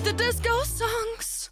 the disco songs.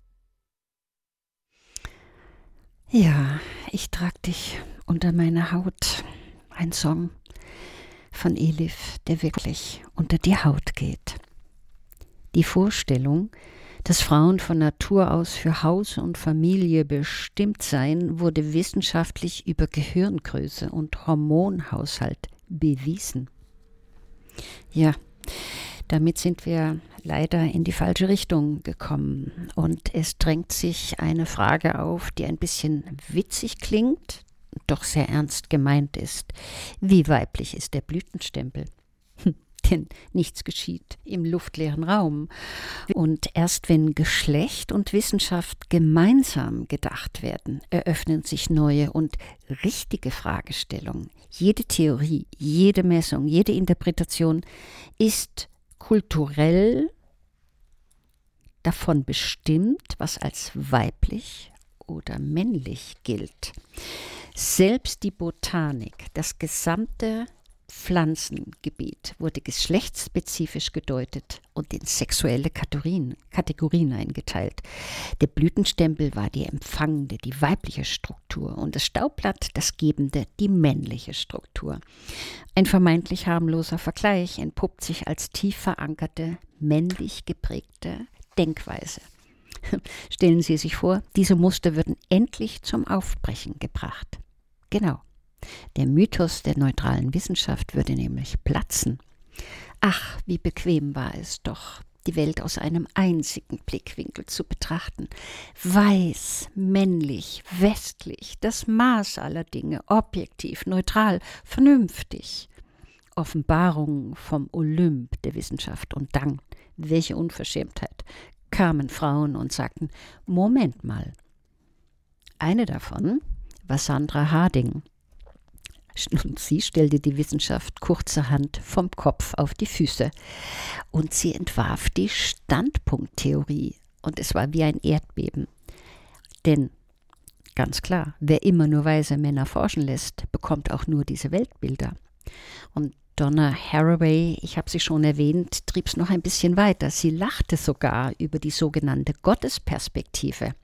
Ja, ich trag dich unter meine Haut. Ein Song von Elif, der wirklich unter die Haut geht. Die Vorstellung, dass Frauen von Natur aus für Haus und Familie bestimmt seien, wurde wissenschaftlich über Gehirngröße und Hormonhaushalt bewiesen. Ja, damit sind wir leider in die falsche Richtung gekommen. Und es drängt sich eine Frage auf, die ein bisschen witzig klingt, doch sehr ernst gemeint ist. Wie weiblich ist der Blütenstempel? Denn nichts geschieht im luftleeren Raum. Und erst wenn Geschlecht und Wissenschaft gemeinsam gedacht werden, eröffnen sich neue und richtige Fragestellungen. Jede Theorie, jede Messung, jede Interpretation ist kulturell davon bestimmt, was als weiblich oder männlich gilt. Selbst die Botanik, das gesamte Pflanzengebiet wurde geschlechtsspezifisch gedeutet und in sexuelle Kategorien eingeteilt. Der Blütenstempel war die empfangende, die weibliche Struktur und das Staubblatt, das gebende, die männliche Struktur. Ein vermeintlich harmloser Vergleich entpuppt sich als tief verankerte, männlich geprägte Denkweise. Stellen Sie sich vor, diese Muster würden endlich zum Aufbrechen gebracht. Genau. Der Mythos der neutralen Wissenschaft würde nämlich platzen. Ach, wie bequem war es doch, die Welt aus einem einzigen Blickwinkel zu betrachten. Weiß, männlich, westlich, das Maß aller Dinge, objektiv, neutral, vernünftig. Offenbarungen vom Olymp der Wissenschaft und dann, welche Unverschämtheit, kamen Frauen und sagten, Moment mal. Eine davon war Sandra Harding. Und sie stellte die Wissenschaft kurzerhand vom Kopf auf die Füße. Und sie entwarf die Standpunkttheorie. Und es war wie ein Erdbeben. Denn, ganz klar, wer immer nur weise Männer forschen lässt, bekommt auch nur diese Weltbilder. Und Donna Haraway, ich habe sie schon erwähnt, trieb es noch ein bisschen weiter. Sie lachte sogar über die sogenannte Gottesperspektive.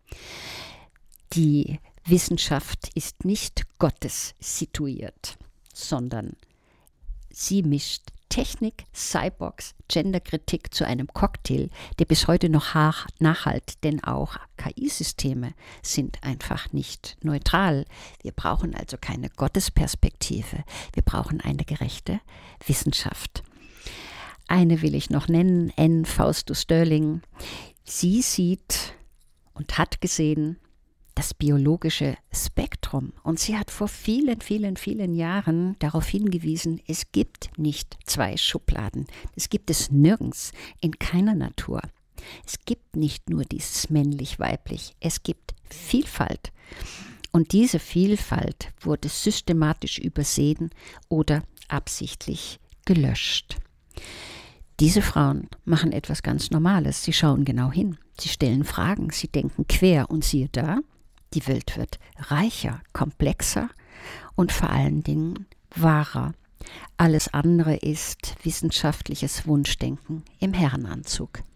Die Wissenschaft ist nicht Gottes situiert, sondern sie mischt Technik, Cyborgs, Genderkritik zu einem Cocktail, der bis heute noch nachhallt, denn auch KI-Systeme sind einfach nicht neutral. Wir brauchen also keine Gottesperspektive, wir brauchen eine gerechte Wissenschaft. Eine will ich noch nennen, Anne Faustus Sterling. Sie sieht und hat gesehen das biologische Spektrum. Und sie hat vor vielen, vielen, vielen Jahren darauf hingewiesen, es gibt nicht zwei Schubladen. Es gibt es nirgends, in keiner Natur. Es gibt nicht nur dieses männlich-weiblich, es gibt Vielfalt. Und diese Vielfalt wurde systematisch übersehen oder absichtlich gelöscht. Diese Frauen machen etwas ganz Normales. Sie schauen genau hin, sie stellen Fragen, sie denken quer und siehe da, die Welt wird reicher, komplexer und vor allen Dingen wahrer. Alles andere ist wissenschaftliches Wunschdenken im Herrenanzug.